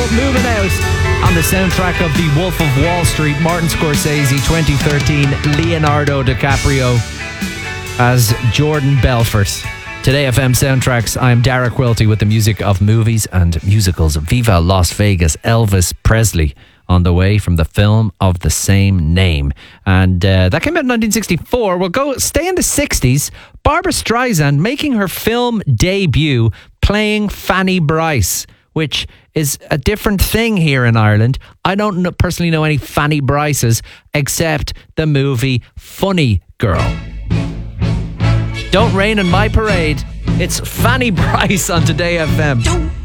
moving out on the soundtrack of The Wolf of Wall Street, Martin Scorsese, 2013, Leonardo DiCaprio as Jordan Belfort. Today, FM Soundtracks, I'm Dara Quilty with the music of movies and musicals. Viva Las Vegas, Elvis Presley on the way from the film of the same name. And that came out in 1964. We'll stay in the 60s. Barbra Streisand making her film debut playing Fanny Bryce, which is a different thing here in Ireland. I don't personally know any Fanny Bryces except the movie Funny Girl. Don't rain on my parade. It's Fanny Bryce on Today FM.